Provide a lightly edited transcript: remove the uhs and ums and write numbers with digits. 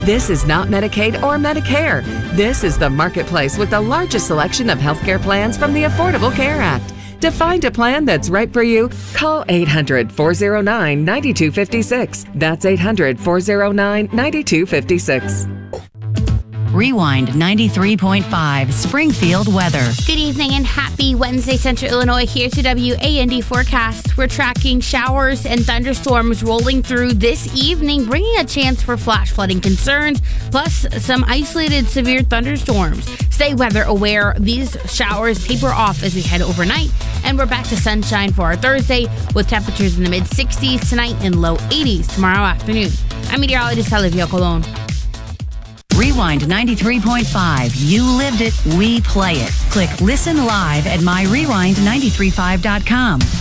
This is not Medicaid or Medicare. This is the Marketplace with the largest selection of healthcare plans from the Affordable Care Act. To find a plan that's right for you, call 800-409-9256. That's 800-409-9256. Rewind 93.5 Springfield weather. Good evening and happy Wednesday, Central Illinois. Here's your WAND forecast. We're tracking showers and thunderstorms rolling through this evening, bringing a chance for flash flooding concerns, plus some isolated severe thunderstorms. Stay weather aware. These showers taper off as we head overnight, and we're back to sunshine for our Thursday with temperatures in the mid-60s tonight and low 80s tomorrow afternoon. I'm meteorologist Olivia Colon. Rewind 93.5. You lived it, we play it. Click listen live at myrewind935.com.